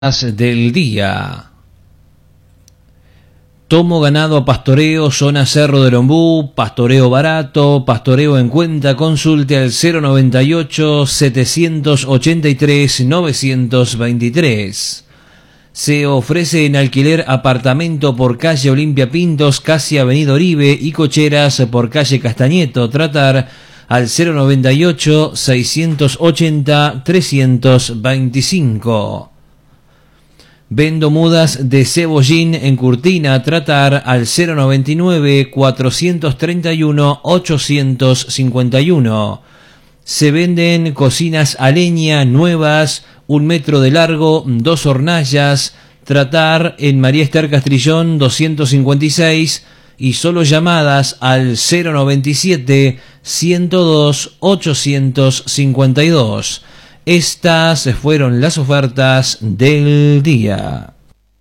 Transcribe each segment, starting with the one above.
del día. Tomo ganado a pastoreo, zona Cerro del Ombú, pastoreo barato, pastoreo en cuenta, consulte al 098-783-923. Se ofrece en alquiler apartamento por calle Olimpia Pintos, casi Avenida Oribe, y cocheras por calle Castañeto. Tratar al 098-680-325. Vendo mudas de cebollín en Curtina. Tratar al 099-431-851. Se venden cocinas a leña nuevas, 1 metro de largo, 2 hornallas. Tratar en María Esther Castrillón 256 y solo llamadas al 097-102-852. Estas fueron las ofertas del día.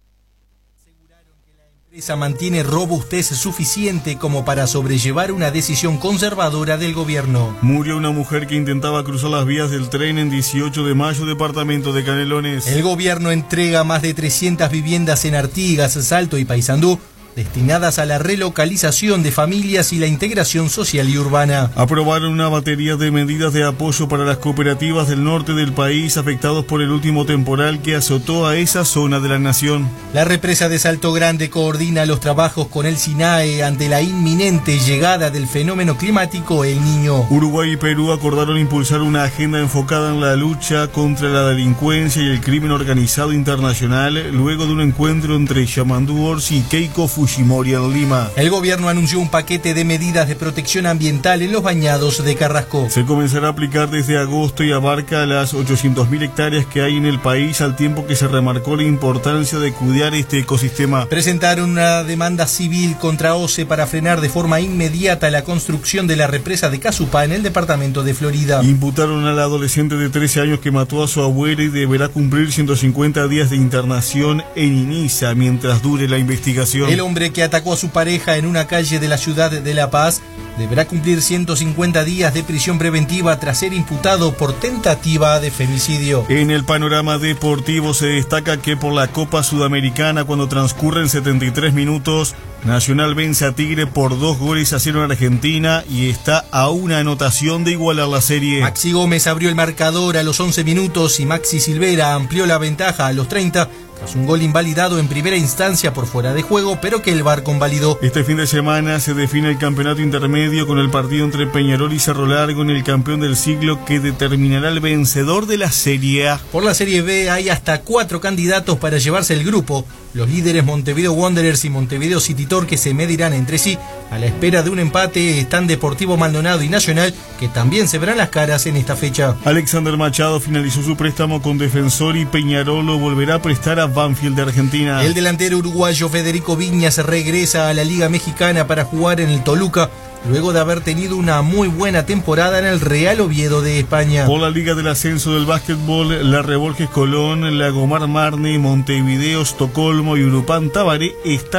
Aseguraron que la empresa mantiene robustez suficiente como para sobrellevar una decisión conservadora del gobierno. Murió una mujer que intentaba cruzar las vías del tren en 18 de mayo, departamento de Canelones. El gobierno entrega más de 300 viviendas en Artigas, Salto y Paysandú, destinadas a la relocalización de familias y la integración social y urbana. Aprobaron una batería de medidas de apoyo para las cooperativas del norte del país afectados por el último temporal que azotó a esa zona de la nación. La represa de Salto Grande coordina los trabajos con el SINAE ante la inminente llegada del fenómeno climático El Niño. Uruguay y Perú acordaron impulsar una agenda enfocada en la lucha contra la delincuencia y el crimen organizado internacional luego de un encuentro entre Yamandu Orsi y Keiko Fujimori en Lima. El gobierno anunció un paquete de medidas de protección ambiental en los bañados de Carrasco. Se comenzará a aplicar desde agosto y abarca las 800.000 hectáreas que hay en el país, al tiempo que se remarcó la importancia de cuidar este ecosistema. Presentaron una demanda civil contra OCE para frenar de forma inmediata la construcción de la represa de Casupá en el departamento de Florida. Imputaron al adolescente de 13 años que mató a su abuela y deberá cumplir 150 días de internación en Iniza mientras dure la investigación. El hombre que atacó a su pareja en una calle de la ciudad de La Paz deberá cumplir 150 días de prisión preventiva tras ser imputado por tentativa de femicidio. En el panorama deportivo se destaca que por la Copa Sudamericana, cuando transcurren 73 minutos, Nacional vence a Tigre por 2-0 en Argentina y está a una anotación de igualar la serie. Maxi Gómez abrió el marcador a los 11 minutos y Maxi Silvera amplió la ventaja a los 30 tras un gol invalidado en primera instancia por fuera de juego, pero que el VAR convalidó. Este fin de semana se define el campeonato intermedio con el partido entre Peñarol y Cerro Largo en el campeón del siglo que determinará el vencedor de la Serie A. Por la Serie B hay hasta 4 candidatos para llevarse el grupo. Los líderes Montevideo Wanderers y Montevideo City Torque se medirán entre sí. A la espera de un empate están Deportivo Maldonado y Nacional, que también se verán las caras en esta fecha. Alexander Machado finalizó su préstamo con Defensor y Peñarol lo volverá a prestar a Banfield de Argentina. El delantero uruguayo Federico Viñas regresa a la Liga Mexicana para jugar en el Toluca, luego de haber tenido una muy buena temporada en el Real Oviedo de España. Por la Liga del Ascenso del Básquetbol, la Revolques Colón, la Gomar Marne, Montevideo, Estocolmo y Urupán Tabaré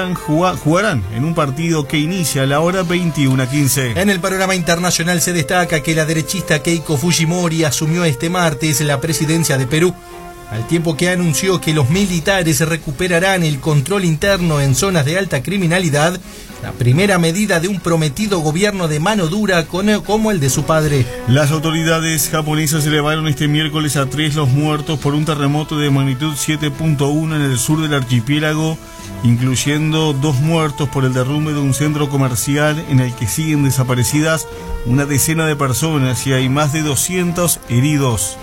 jugarán en un partido que inicia a la hora 21:15. En el panorama internacional se destaca que la derechista Keiko Fujimori asumió este martes la presidencia de Perú, al tiempo que anunció que los militares recuperarán el control interno en zonas de alta criminalidad, la primera medida de un prometido gobierno de mano dura como el de su padre. Las autoridades japonesas elevaron este miércoles a 3 los muertos por un terremoto de magnitud 7.1 en el sur del archipiélago, incluyendo 2 muertos por el derrumbe de un centro comercial en el que siguen desaparecidas una decena de personas y hay más de 200 heridos.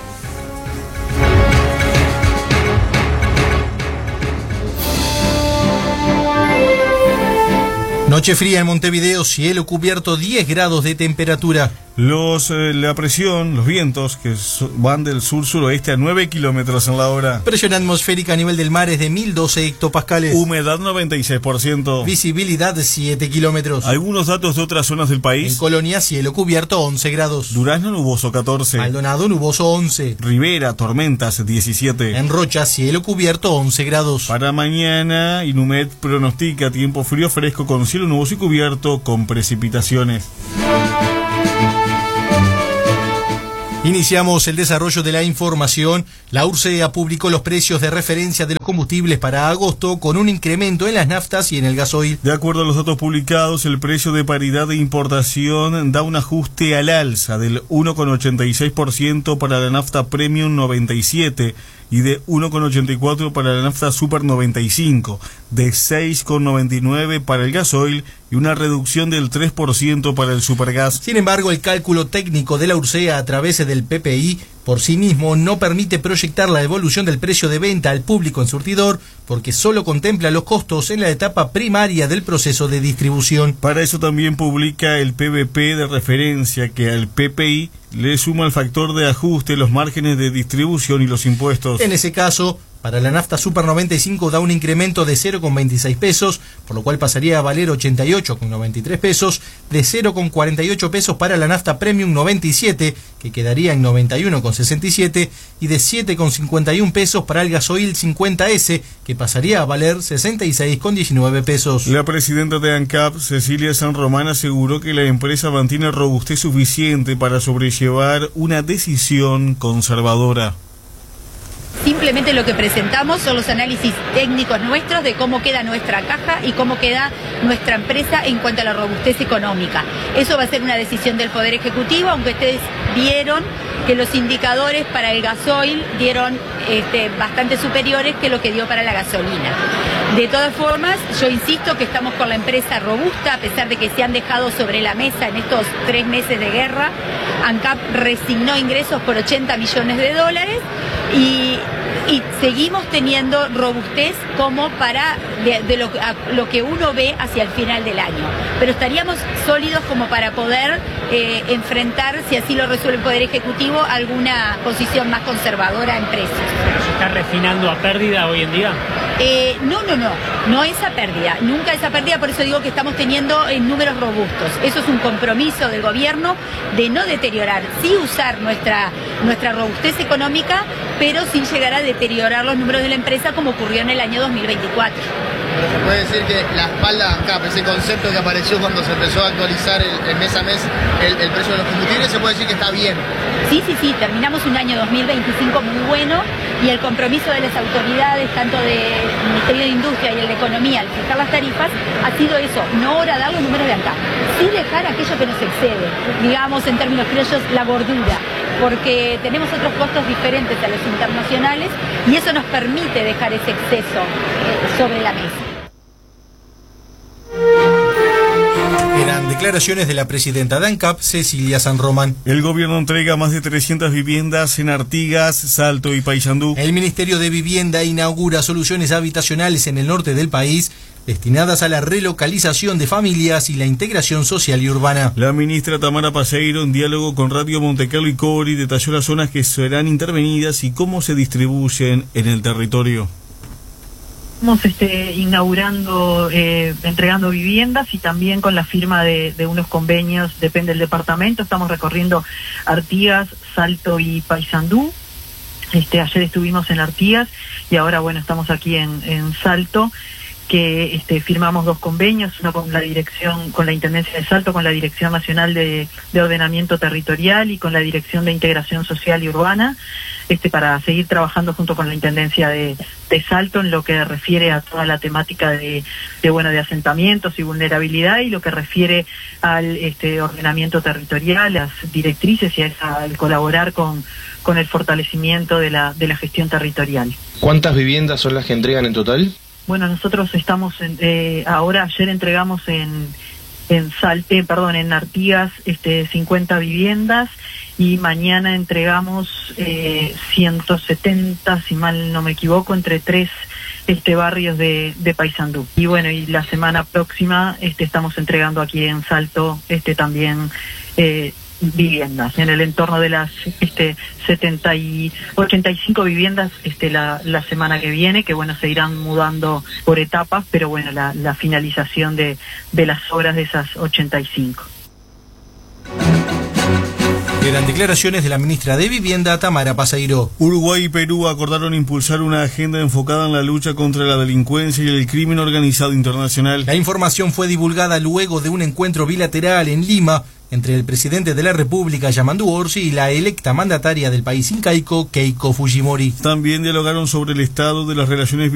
Noche fría en Montevideo, cielo cubierto, 10 grados de temperatura. La presión, los vientos que van del sur-suroeste a 9 kilómetros en la hora. Presión atmosférica a nivel del mar es de 1012 hectopascales. Humedad 96%. Visibilidad 7 kilómetros. Algunos datos de otras zonas del país. En Colonia, cielo cubierto 11 grados. Durazno nuboso 14. Maldonado nuboso 11. Rivera, tormentas 17. En Rocha, cielo cubierto 11 grados. Para mañana, Inumet pronostica tiempo frío fresco con cielo nuboso y cubierto con precipitaciones. Iniciamos el desarrollo de la información. La URSEA publicó los precios de referencia de los combustibles para agosto con un incremento en las naftas y en el gasoil. De acuerdo a los datos publicados, el precio de paridad de importación da un ajuste al alza del 1,86% para la nafta Premium 97 y de 1,84 para la nafta Super 95, de 6,99 para el gasoil y una reducción del 3% para el supergas. Sin embargo, el cálculo técnico de la URSEA a través del PPI por sí mismo no permite proyectar la evolución del precio de venta al público en surtidor porque solo contempla los costos en la etapa primaria del proceso de distribución. Para eso también publica el PVP de referencia que al PPI le suma el factor de ajuste, los márgenes de distribución y los impuestos. En ese caso, para la nafta Super 95 da un incremento de 0,26 pesos, por lo cual pasaría a valer 88,93 pesos, de 0,48 pesos para la nafta Premium 97, que quedaría en 91,67, y de 7,51 pesos para el gasoil 50S, que pasaría a valer 66,19 pesos. La presidenta de ANCAP, Cecilia San Román, aseguró que la empresa mantiene robustez suficiente para sobrellevar una decisión conservadora. Simplemente lo que presentamos son los análisis técnicos nuestros de cómo queda nuestra caja y cómo queda nuestra empresa en cuanto a la robustez económica. Eso va a ser una decisión del Poder Ejecutivo, aunque ustedes vieron que los indicadores para el gasoil dieron bastante superiores que lo que dio para la gasolina. De todas formas, yo insisto que estamos con la empresa robusta, a pesar de que se han dejado sobre la mesa en estos 3 meses de guerra. ANCAP resignó ingresos por $80 millones y seguimos teniendo robustez como para lo que uno ve hacia el final del año. Pero estaríamos sólidos como para poder enfrentar, si así lo resuelve el Poder Ejecutivo, alguna posición más conservadora en precios. ¿Pero se está refinando a pérdida hoy en día? No es a pérdida, nunca es a pérdida, por eso digo que estamos teniendo números robustos. Eso es un compromiso del gobierno de no deteriorar, sí usar nuestra robustez económica, pero sin llegar a deteriorar los números de la empresa como ocurrió en el año 2024. Pero se puede decir que la espalda ANCAP, ese concepto que apareció cuando se empezó a actualizar el mes a mes el precio de los combustibles, se puede decir que está bien. Sí, terminamos un año 2025 muy bueno y el compromiso de las autoridades, tanto del Ministerio de Industria y el de Economía, al fijar las tarifas, ha sido eso, no dar los números de ANCAP, sí dejar aquello que nos excede, digamos en términos criollos, la gordura, porque tenemos otros costos diferentes a los internacionales y eso nos permite dejar ese exceso sobre la mesa. Eran declaraciones de la presidenta de ANCAP, Cecilia San Román. El gobierno entrega más de 300 viviendas en Artigas, Salto y Paysandú. El Ministerio de Vivienda inaugura soluciones habitacionales en el norte del país destinadas a la relocalización de familias y la integración social y urbana. La ministra Tamara Paseiro, en diálogo con Radio Montecarlo y Cori, detalló las zonas que serán intervenidas y cómo se distribuyen en el territorio. Estamos inaugurando, entregando viviendas y también con la firma de unos convenios, depende del departamento. Estamos recorriendo Artigas, Salto y Paysandú. Ayer estuvimos en Artigas y ahora, bueno, estamos aquí en Salto, que firmamos 2 convenios, uno con la dirección, con la Intendencia de Salto, con la Dirección Nacional de Ordenamiento Territorial y con la Dirección de Integración Social y Urbana, para seguir trabajando junto con la Intendencia de Salto en lo que refiere a toda la temática de asentamientos y vulnerabilidad y lo que refiere al ordenamiento territorial, las directrices y al colaborar con el fortalecimiento de la gestión territorial. ¿Cuántas viviendas son las que entregan en total? Bueno, nosotros estamos ayer entregamos en Artigas 50 viviendas y mañana entregamos 170, si mal no me equivoco, entre 3 barrios de Paysandú. Y bueno, y la semana próxima estamos entregando aquí en Salto también viviendas en el entorno de las 85 viviendas la semana que viene, que bueno, se irán mudando por etapas, pero bueno, la finalización de las obras de esas 85. Eran declaraciones de la ministra de Vivienda, Tamara Paseiro. Uruguay y Perú acordaron impulsar una agenda enfocada en la lucha contra la delincuencia y el crimen organizado internacional. La información fue divulgada luego de un encuentro bilateral en Lima entre el presidente de la República, Yamandu Orsi, y la electa mandataria del país incaico, Keiko Fujimori. También dialogaron sobre el estado de las relaciones